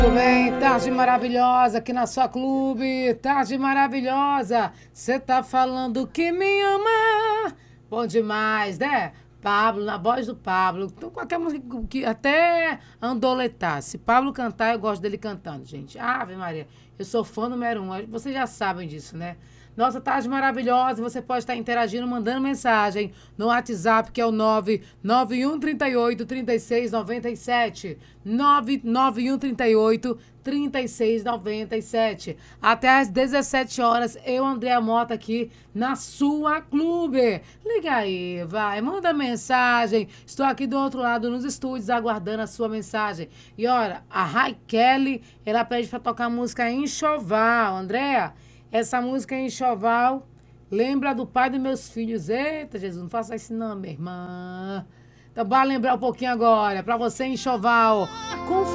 Tudo bem? Tarde maravilhosa aqui na sua clube. Tarde maravilhosa. Você tá falando que me ama. Bom demais, né? Pablo, na voz do Pablo. Então, qualquer música que até andoletar. Se Pablo cantar, eu gosto dele cantando, gente. Ave Maria, eu sou fã número 1. Vocês já sabem disso, né? Nossa, tarde maravilhosa. Você pode estar interagindo, mandando mensagem no WhatsApp, que é o 991383697. 991383697. Até às 17 horas, eu, Andréa Mota, aqui na sua clube. Liga aí, vai, manda mensagem. Estou aqui do outro lado, nos estúdios, aguardando a sua mensagem. E olha, a Raquel, ela pede para tocar música Enxoval. Andréa, essa música Enxoval lembra do pai dos meus filhos. Eita, Jesus, não faça isso não, minha irmã. Então, bora lembrar um pouquinho agora, pra você, Enxoval. Com